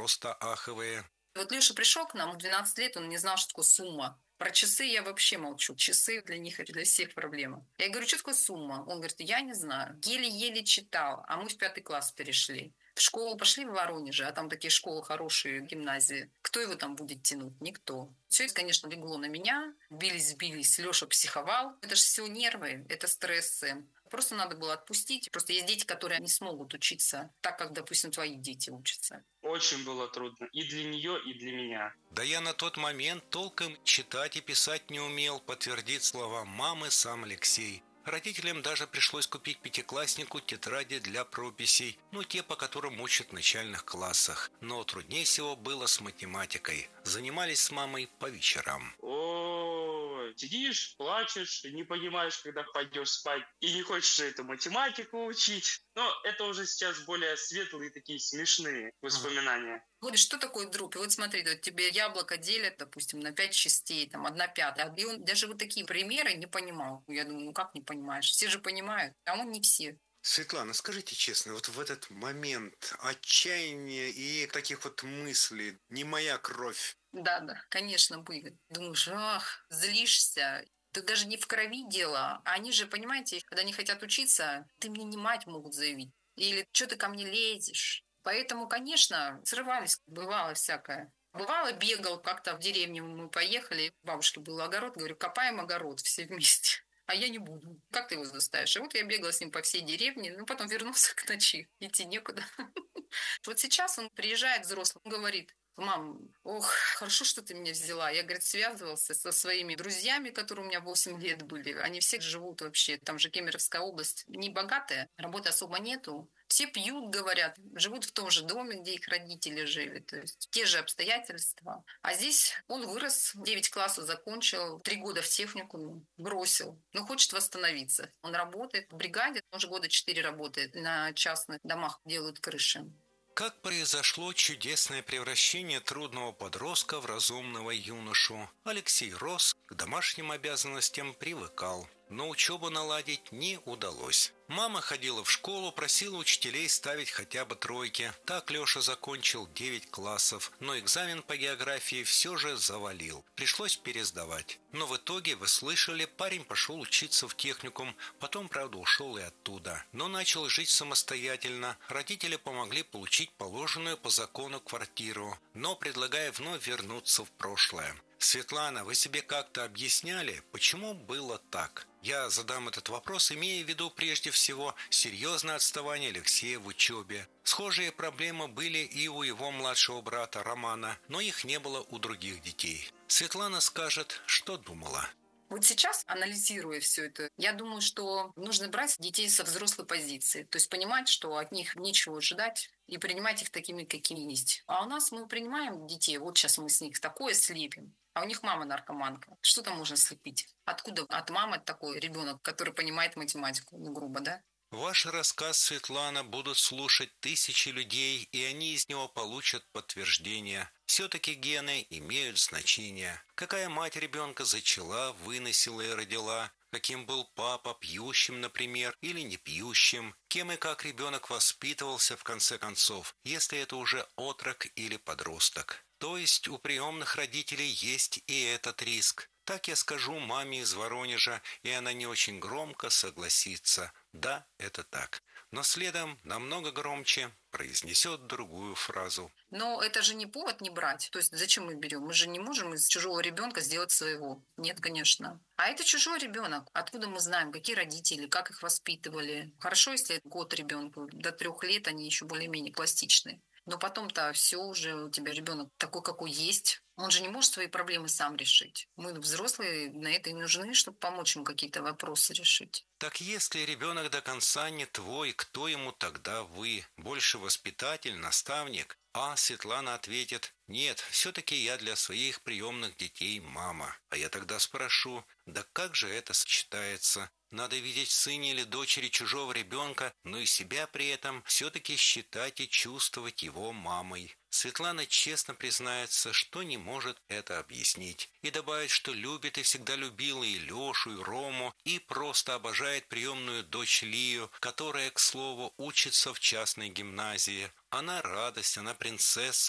просто аховые. Вот Леша пришел к нам в 12 лет, он не знал, что такое сумма. Про часы я вообще молчу. Часы для них, это для всех проблема. Я говорю, что такое сумма? Он говорит, я не знаю. Еле-еле читал, а мы в 5 класс перешли. В школу пошли в Воронеже, а там такие школы хорошие, гимназии. Кто его там будет тянуть? Никто. Все это, конечно, легло на меня. Бились. Леша психовал. Это же все нервы, это стрессы. Просто надо было отпустить. Просто есть дети, которые не смогут учиться так, как, допустим, твои дети учатся. Очень было трудно и для нее, и для меня. Да я на тот момент толком читать и писать не умел, подтвердит слова мамы сам Алексей. Родителям даже пришлось купить пятикласснику тетради для прописей, те, по которым учат в начальных классах. Но труднее всего было с математикой. Занимались с мамой по вечерам. Ой, сидишь, плачешь, не понимаешь, когда пойдешь спать, и не хочешь эту математику учить. Но это уже сейчас более светлые такие смешные воспоминания. Говорит, что такое дробь? И вот смотри, вот тебе яблоко делят, допустим, на 5 частей, там, 1/5. И он даже вот такие примеры не понимал. Я думаю, ну как не понимаешь? Все же понимают, а он не все. Светлана, скажите честно, вот в этот момент отчаяния и таких вот мыслей, не моя кровь. Да, конечно, были. Думаешь, ах, злишься. Да даже не в крови дело. А они же, понимаете, когда не хотят учиться, ты мне не мать могут заявить. Или что ты ко мне лезешь? Поэтому, конечно, срывались, бывало всякое. Бывало, бегал как-то в деревню, мы поехали, у бабушки был огород, говорю, копаем огород все вместе. А я не буду. Как ты его заставишь? И вот я бегала с ним по всей деревне, потом вернулся к ночи. Идти некуда. Вот сейчас он приезжает взрослый, он говорит, мам, ох, хорошо, что ты меня взяла. Я, говорит, связывался со своими друзьями, которые у меня 8 лет были. Они все живут вообще, там же Кемеровская область, не богатая, работы особо нету. Все пьют, говорят, живут в том же доме, где их родители жили. То есть те же обстоятельства. А здесь он вырос, 9 классов закончил, 3 года в техникуме, бросил. Но хочет восстановиться. Он работает в бригаде, он уже года 4 работает. На частных домах делают крыши. Как произошло чудесное превращение трудного подростка в разумного юношу? Алексей рос, к домашним обязанностям привыкал, но учебу наладить не удалось. Мама ходила в школу, просила учителей ставить хотя бы тройки. Так Леша закончил 9 классов, но экзамен по географии все же завалил. Пришлось пересдавать. Но в итоге, вы слышали, парень пошел учиться в техникум, потом, правда, ушел и оттуда. Но начал жить самостоятельно. Родители помогли получить положенную по закону квартиру, но предлагая вновь вернуться в прошлое. Светлана, вы себе как-то объясняли, почему было так? Я задам этот вопрос, имея в виду прежде всего серьезное отставание Алексея в учебе. Схожие проблемы были и у его младшего брата Романа, но их не было у других детей. Светлана скажет, что думала. Вот сейчас, анализируя все это, я думаю, что нужно брать детей со взрослой позиции. То есть понимать, что от них нечего ожидать, и принимать их такими, какими есть. А у нас мы принимаем детей, вот сейчас мы с них такое слепим, а у них мама наркоманка. Что там можно слепить? Откуда от мамы такой ребенок, который понимает математику? Ну, грубо, да? Ваш рассказ, Светлана, будут слушать тысячи людей, и они из него получат подтверждение. Все-таки гены имеют значение. Какая мать ребенка зачала, выносила и родила, каким был папа, пьющим, например, или не пьющим, кем и как ребенок воспитывался в конце концов, если это уже отрок или подросток. То есть у приемных родителей есть и этот риск. Так я скажу маме из Воронежа, и она не очень громко согласится. Да, это так. Но следом, намного громче, произнесет другую фразу. Но это же не повод не брать. То есть зачем мы берем? Мы же не можем из чужого ребенка сделать своего. Нет, конечно. А это чужой ребенок. Откуда мы знаем, какие родители, как их воспитывали? Хорошо, если год ребенку, до 3 лет они еще более-менее пластичны. Но потом-то все уже у тебя ребенок такой, какой есть. Он же не может свои проблемы сам решить. Мы, взрослые, на это и нужны, чтобы помочь ему какие-то вопросы решить. Так если ребенок до конца не твой, кто ему тогда вы? Больше воспитатель, наставник? А Светлана ответит, нет, все-таки я для своих приемных детей мама. А я тогда спрошу, да как же это сочетается? Надо видеть в сыне или дочери чужого ребенка, но и себя при этом все-таки считать и чувствовать его мамой. Светлана честно признается, что не может это объяснить. И добавит, что любит и всегда любила и Лешу, и Рому, и просто обожает приемную дочь Лию, которая, к слову, учится в частной гимназии. Она радость, она принцесса,